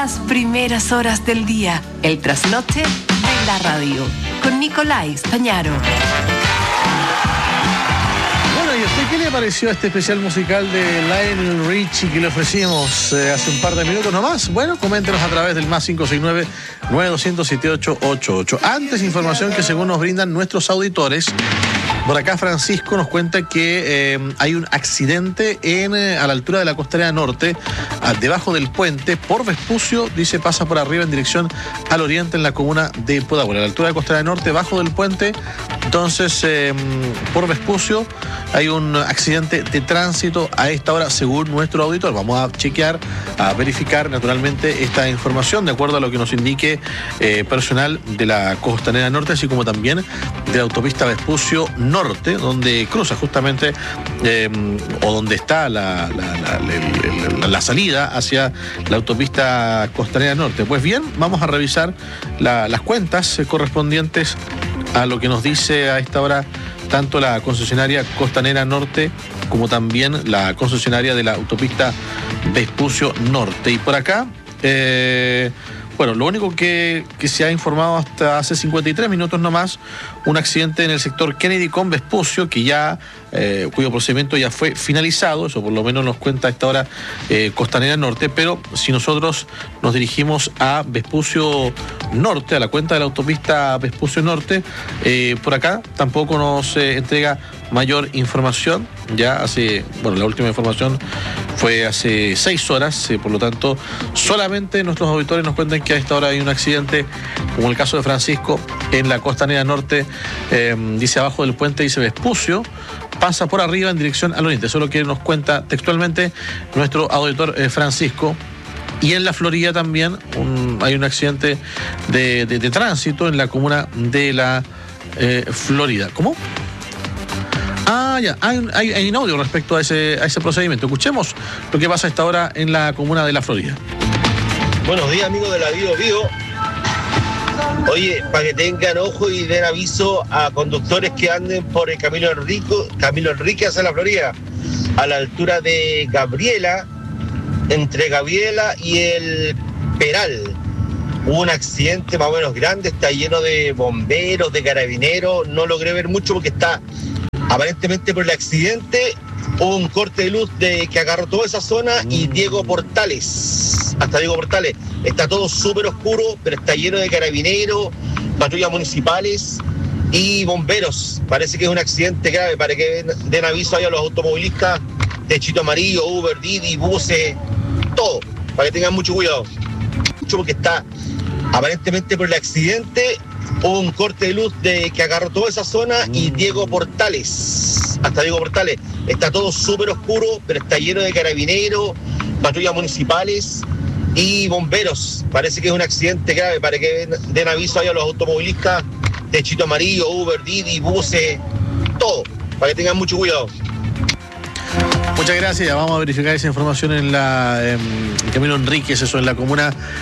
Las primeras horas del día, el trasnoche de la radio, con Nicolás Pañaro. Bueno, ¿y a usted qué le pareció este especial musical de Lionel Richie que le ofrecimos hace un par de minutos nomás? Bueno, coméntenos a través del más 569-9200-7888. Antes, información que según nos brindan nuestros auditores. Por acá Francisco nos cuenta que hay un accidente a la altura de la Costanera Norte, debajo del puente, por Vespucio, dice, pasa por arriba en dirección al oriente en la comuna de Pudahuel. A la altura de Costanera Norte, bajo del puente, entonces por Vespucio hay un accidente de tránsito a esta hora, según nuestro auditor. Vamos a chequear, a verificar naturalmente esta información, de acuerdo a lo que nos indique personal de la Costanera Norte, así como también de la autopista Vespucio Norte, donde cruza justamente o donde está la salida hacia la autopista Costanera Norte. Pues bien, vamos a revisar las cuentas correspondientes a lo que nos dice a esta hora tanto la concesionaria Costanera Norte como también la concesionaria de la autopista Vespucio Norte. Y por acá, bueno, lo único que se ha informado hasta hace 53 minutos nomás, un accidente en el sector Kennedy con Vespucio, que ya, cuyo procedimiento ya fue finalizado, eso por lo menos nos cuenta a esta hora Costanera Norte, pero si nosotros nos dirigimos a Vespucio Norte, a la cuenta de la autopista Vespucio Norte, por acá tampoco nos entrega mayor información. Ya hace, bueno, la última información fue hace 6 horas, por lo tanto, solamente nuestros auditores nos cuentan que a esta hora hay un accidente, como el caso de Francisco, en la Costanera Norte, dice abajo del puente, dice Vespucio, pasa por arriba en dirección al oriente. Eso es lo que nos cuenta textualmente nuestro auditor Francisco. Y en la Florida también hay un accidente de tránsito en la comuna de la Florida. ¿Cómo? Ah, ya, hay un audio respecto a ese procedimiento. Escuchemos lo que pasa a esta hora en la comuna de la Florida. Buenos días, amigos de la Bio. Oye, para que tengan ojo y den aviso a conductores que anden por el Camilo Enrique hacia la Florida, a la altura de Gabriela, entre Gabriela y el Peral. Hubo un accidente más o menos grande, está lleno de bomberos, de carabineros, no logré ver mucho porque está aparentemente por el accidente. Hubo un corte de luz que agarró toda esa zona y Diego Portales, hasta Diego Portales, está todo súper oscuro, pero está lleno de carabineros, patrullas municipales y bomberos. Parece que es un accidente grave, para que den aviso ahí a los automovilistas de Chito Amarillo, Uber, Didi, buses, todo, para que tengan mucho cuidado. Mucho porque está aparentemente por el accidente. Hubo un corte de luz que agarró toda esa zona y Diego Portales, hasta Diego Portales, está todo súper oscuro, pero está lleno de carabineros, patrullas municipales y bomberos. Parece que es un accidente grave, para que den aviso ahí a los automovilistas de Chito Amarillo, Uber, Didi, buses, todo, para que tengan mucho cuidado. Muchas gracias. Vamos a verificar esa información en Camilo Enríquez, eso en la comuna